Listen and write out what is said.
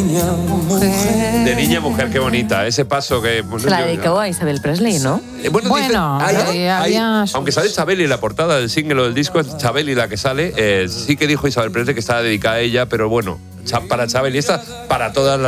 De niña a mujer, qué bonita. Ese paso que... Se la dedicó a Isabel Presley, ¿no? Aunque sale Chabeli en la portada del single o del disco, es Chabeli la que sale, sí que dijo Isabel Presley que estaba dedicada a ella, pero bueno, para Chabeli, esta para todas las